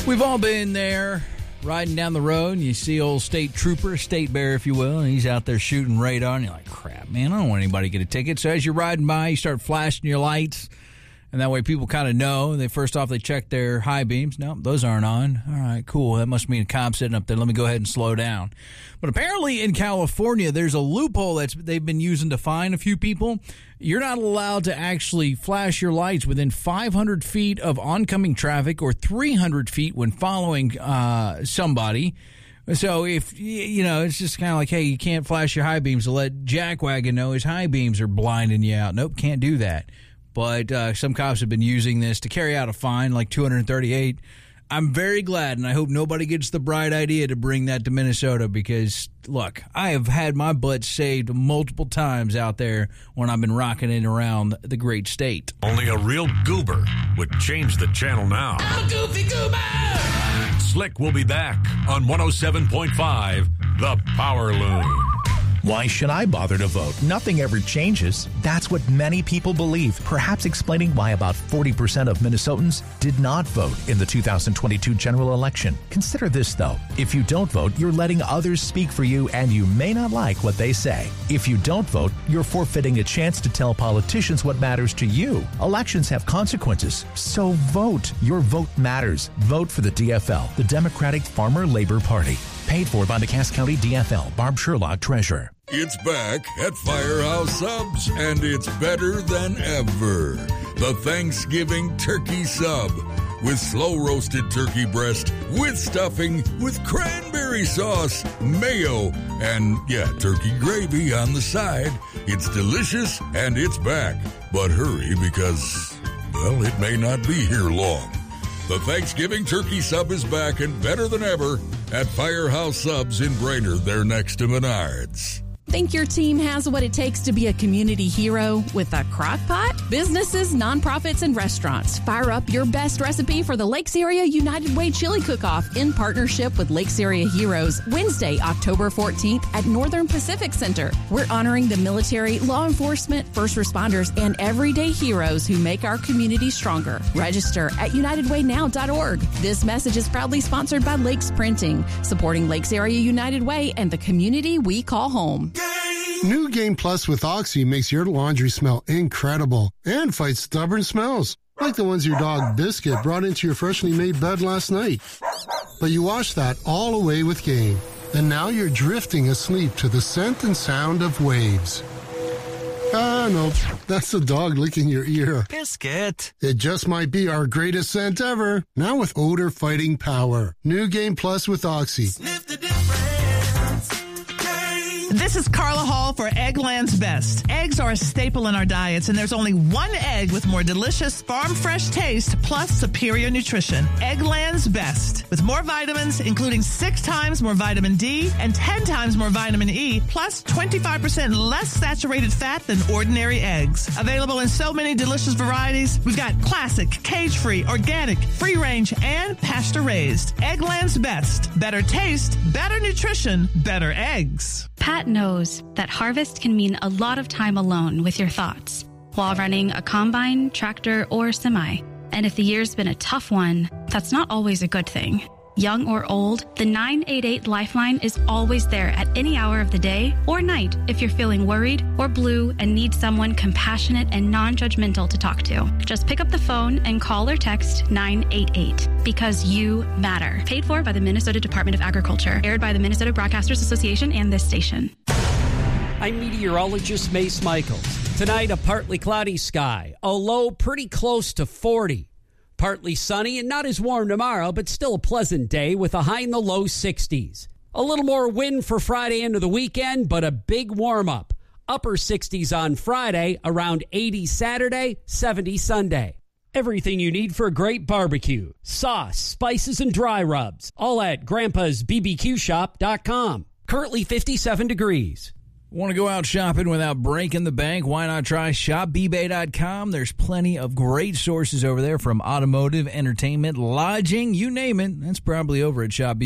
We've all been there, riding down the road, and you see old state trooper, state bear, if you will, and he's out there shooting radar, and you're like, crap, man, I don't want anybody to get a ticket. So as you're riding by, you start flashing your lights, and that way people kind of know. They check their high beams. No, those aren't on. All right, cool. That must mean a cop sitting up there. Let me go ahead and slow down. But apparently in California, there's a loophole they've been using to fine a few people. You're not allowed to actually flash your lights within 500 feet of oncoming traffic or 300 feet when following somebody. So if, it's just kind of like, hey, you can't flash your high beams to let Jackwagon know his high beams are blinding you out. Nope, can't do that. But some cops have been using this to carry out a fine, like $238. I'm very glad, and I hope nobody gets the bright idea to bring that to Minnesota because, look, I have had my butt saved multiple times out there when I've been rocking it around the great state. Only a real goober would change the channel now. I'm a goofy goober! Slick will be back on 107.5, The Power Loom. Why should I bother to vote? Nothing ever changes. That's what many people believe, perhaps explaining why about 40% of Minnesotans did not vote in the 2022 general election. Consider this, though. If you don't vote, you're letting others speak for you, and you may not like what they say. If you don't vote, you're forfeiting a chance to tell politicians what matters to you. Elections have consequences, so vote. Your vote matters. Vote for the DFL, the Democratic Farmer Labor Party. Paid for by the Cass County DFL. Barb Sherlock, Treasurer. It's back at Firehouse Subs, and it's better than ever. The Thanksgiving Turkey Sub with slow-roasted turkey breast, with stuffing, with cranberry sauce, mayo, and, turkey gravy on the side. It's delicious, and it's back. But hurry, because, it may not be here long. The Thanksgiving Turkey Sub is back and better than ever at Firehouse Subs in Brainerd. They're next to Menards. Think your team has what it takes to be a community hero with a crock pot? Businesses, nonprofits, and restaurants, fire up your best recipe for the Lakes Area United Way Chili Cook-Off in partnership with Lakes Area Heroes, Wednesday, October 14th at Northern Pacific Center. We're honoring the military, law enforcement, first responders, and everyday heroes who make our community stronger. Register at UnitedWayNow.org. This message is proudly sponsored by Lakes Printing, supporting Lakes Area United Way and the community we call home. New Game Plus with Oxy makes your laundry smell incredible and fights stubborn smells, like the ones your dog Biscuit brought into your freshly made bed last night. But you washed that all away with Game, and now you're drifting asleep to the scent and sound of waves. No, that's the dog licking your ear. Biscuit. It just might be our greatest scent ever, now with odor-fighting power. New Game Plus with Oxy. Sniff the difference. This is Carla Hall for Eggland's Best. Eggs are a staple in our diets, and there's only one egg with more delicious farm-fresh taste plus superior nutrition. Eggland's Best. With more vitamins, including 6 times more vitamin D and 10 times more vitamin E, plus 25% less saturated fat than ordinary eggs. Available in so many delicious varieties, we've got classic, cage-free, organic, free-range, and pasture-raised. Eggland's Best. Better taste, better nutrition, better eggs. Pat knows that harvest can mean a lot of time alone with your thoughts while running a combine, tractor, or semi. And if the year's been a tough one, that's not always a good thing. Young or old, the 988 Lifeline is always there at any hour of the day or night if you're feeling worried or blue and need someone compassionate and non-judgmental to talk to. Just pick up the phone and call or text 988 because you matter. Paid for by the Minnesota Department of Agriculture. Aired by the Minnesota Broadcasters Association and this station. I'm meteorologist Mace Michaels. Tonight, a partly cloudy sky. A low pretty close to 40. Partly sunny and not as warm tomorrow, but still a pleasant day with a high in the low 60s. A little more wind for Friday into the weekend, but a big warm-up. Upper 60s on Friday, around 80 Saturday, 70 Sunday. Everything you need for a great barbecue. Sauce, spices, and dry rubs. All at Grandpa'sBBQShop.com. Currently 57 degrees. Want to go out shopping without breaking the bank? Why not try ShopBeBay.com? There's plenty of great sources over there from automotive, entertainment, lodging, you name it. That's probably over at ShopBeBay.